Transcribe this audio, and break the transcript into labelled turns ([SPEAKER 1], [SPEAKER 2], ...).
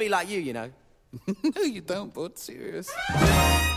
[SPEAKER 1] be like you know.
[SPEAKER 2] No, you don't, bud. Serious.